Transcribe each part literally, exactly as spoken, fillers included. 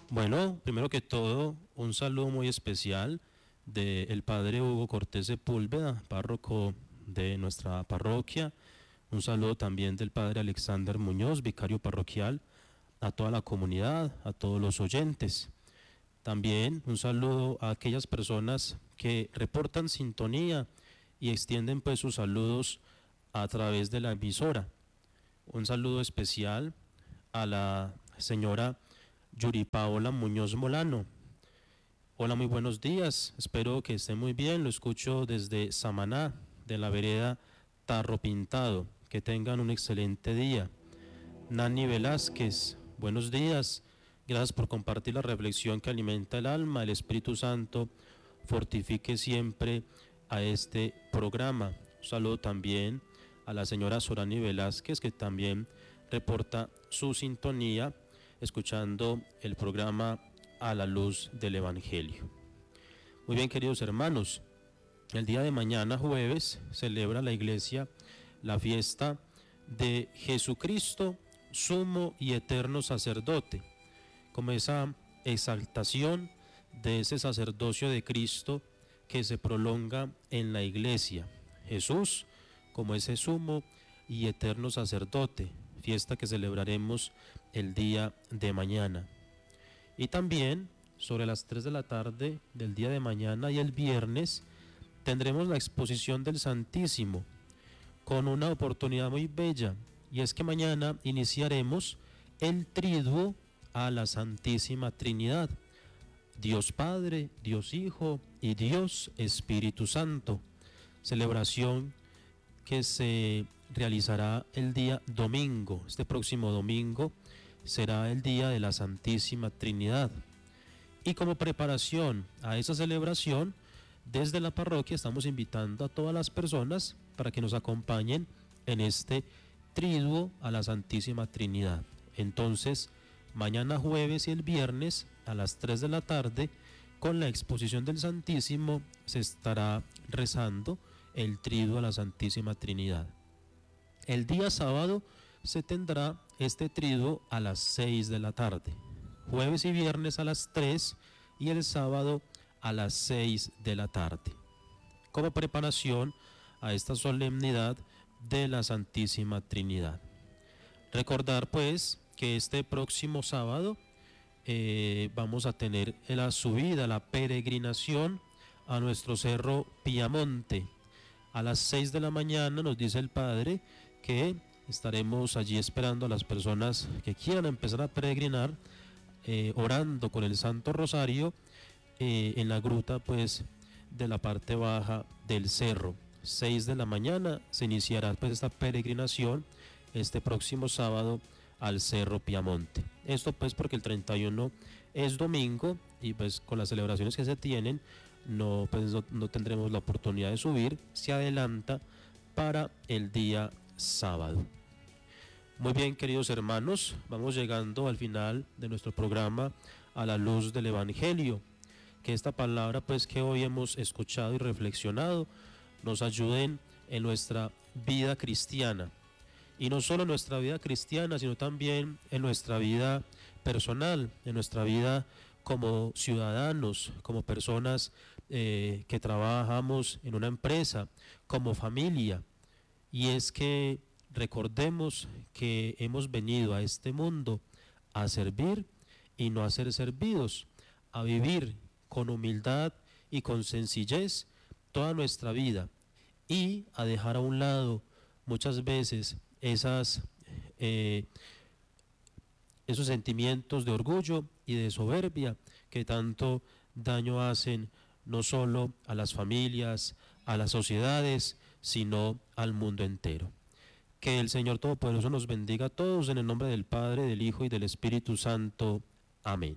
Bueno, primero que todo, un saludo muy especial del padre Hugo Cortés Sepúlveda, párroco de nuestra parroquia. Un saludo también del padre Alexander Muñoz, vicario parroquial, a toda la comunidad, a todos los oyentes. También un saludo a aquellas personas que reportan sintonía y extienden pues sus saludos a través de la emisora. Un saludo especial a la señora Yuri Paola Muñoz Molano. Hola, muy buenos días, espero que esté muy bien, lo escucho desde Samaná, de la vereda Tarro Pintado. Que tengan un excelente día. Nani Velázquez, buenos días, gracias por compartir la reflexión que alimenta el alma. El Espíritu Santo fortifique siempre a este programa. Un saludo también a la señora Sorani Velázquez, que también reporta su sintonía escuchando el programa A la Luz del Evangelio. Muy bien, queridos hermanos, el día de mañana, jueves, celebra la Iglesia la fiesta de Jesucristo, sumo y eterno sacerdote, como esa exaltación de ese sacerdocio de Cristo que se prolonga en la Iglesia. Jesús como ese sumo y eterno sacerdote, fiesta que celebraremos el día de mañana. Y también sobre las tres de la tarde del día de mañana y el viernes tendremos la exposición del Santísimo, con una oportunidad muy bella, y es que mañana iniciaremos el triduo a la Santísima Trinidad, Dios Padre, Dios Hijo y Dios Espíritu Santo, celebración que se realizará el día domingo. Este próximo domingo será el día de la Santísima Trinidad, y como preparación a esa celebración, desde la parroquia estamos invitando a todas las personas para que nos acompañen en este triduo a la Santísima Trinidad. Entonces, mañana jueves y el viernes a las tres de la tarde, con la exposición del Santísimo, se estará rezando el triduo a la Santísima Trinidad. El día sábado se tendrá este triduo a las seis de la tarde, jueves y viernes a las tres y el sábado a las seis de la tarde, como preparación a esta solemnidad de la Santísima Trinidad. Recordar pues que este próximo sábado eh, vamos a tener la subida, la peregrinación a nuestro cerro Piamonte. A las seis de la mañana nos dice el Padre que estaremos allí esperando a las personas que quieran empezar a peregrinar, eh, orando con el Santo Rosario, Eh, en la gruta pues de la parte baja del cerro. seis de la mañana se iniciará pues esta peregrinación este próximo sábado al Cerro Piamonte. Esto pues porque el treinta y uno es domingo y pues con las celebraciones que se tienen no, pues, no, no tendremos la oportunidad de subir. Se adelanta para el día sábado. Muy bien, queridos hermanos, vamos llegando al final de nuestro programa A la Luz del Evangelio. Que esta palabra pues que hoy hemos escuchado y reflexionado nos ayuden en nuestra vida cristiana, y no solo en nuestra vida cristiana, sino también en nuestra vida personal, en nuestra vida como ciudadanos, como personas eh, que trabajamos en una empresa, como familia. Y es que recordemos que hemos venido a este mundo a servir y no a ser servidos, a vivir con humildad y con sencillez toda nuestra vida, y a dejar a un lado muchas veces esas, eh, esos sentimientos de orgullo y de soberbia que tanto daño hacen no solo a las familias, a las sociedades, sino al mundo entero. Que el Señor Todopoderoso nos bendiga a todos en el nombre del Padre, del Hijo y del Espíritu Santo. Amén.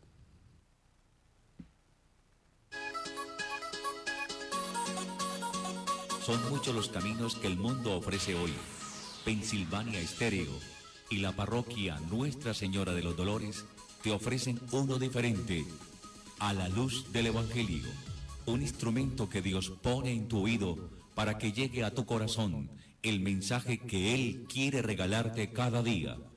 Son muchos los caminos que el mundo ofrece hoy. Pensilvania Estéreo y la parroquia Nuestra Señora de los Dolores te ofrecen uno diferente, A la Luz del Evangelio. Un instrumento que Dios pone en tu oído para que llegue a tu corazón el mensaje que Él quiere regalarte cada día.